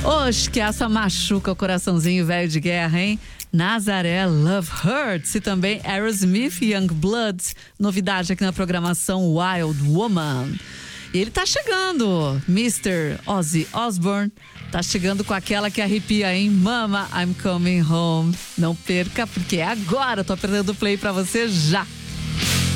Oxe, que essa machuca o coraçãozinho velho de guerra, hein? Nazaré, Love Hurts e também Aerosmith, Young Blood, novidade aqui na programação Wild Woman. E ele tá chegando, Mr. Ozzy Osbourne, tá chegando com aquela que arrepia, hein? Mama, I'm Coming Home. Não perca, porque é agora, tô apertando o play pra você já.